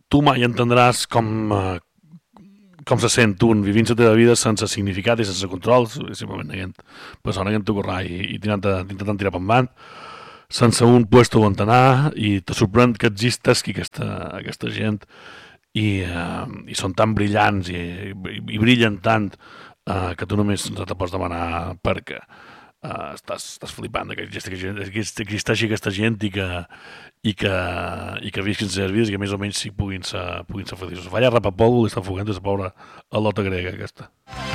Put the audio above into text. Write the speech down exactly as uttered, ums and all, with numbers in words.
tu mai entendràs com, uh, com se sent un vivint la teva vida sense significat i sense control, simplement anant persona que tu corrar i, i intentant tirar per endavant, sense un puesto on anar, i te sorprèn que existeix que aquesta, aquesta gent i, uh, i són tan brillants i, i, i brillen tant uh, que tu només no te pots demanar perquè uh, estàs, estàs flipant que existeixi, que existeixi aquesta gent i que, i que, i que visquin les seves vides i que més o menys sí puguin ser, puguin ser feliços. Falla Rapapol i està fugant de la pobra alota grega aquesta.